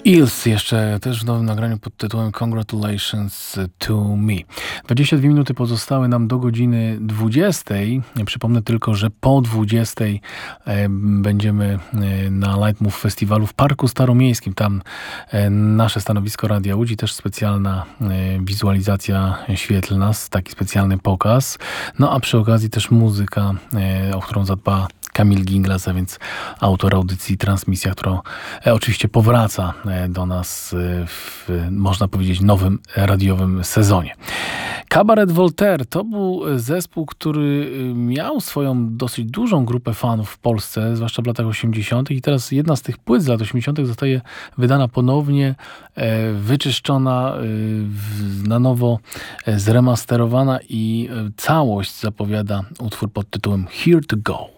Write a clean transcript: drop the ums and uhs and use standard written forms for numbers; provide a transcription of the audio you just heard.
Eels jeszcze też w nowym nagraniu pod tytułem Congratulations to Me. 22 minuty pozostały nam do godziny 20. Przypomnę tylko, że po 20 będziemy na Light Move Festiwalu w Parku Staromiejskim. Tam nasze stanowisko Radia Łódź, też specjalna wizualizacja świetlna, taki specjalny pokaz. No a przy okazji też muzyka, o którą zadba Kamil Ginglas, a więc autor audycji i transmisja, która oczywiście powraca do nas w, można powiedzieć, nowym radiowym sezonie. Cabaret Voltaire to był zespół, który miał swoją dosyć dużą grupę fanów w Polsce, zwłaszcza w latach 80. i teraz jedna z tych płyt z lat 80. zostaje wydana ponownie, wyczyszczona, na nowo zremasterowana i całość zapowiada utwór pod tytułem Here to Go.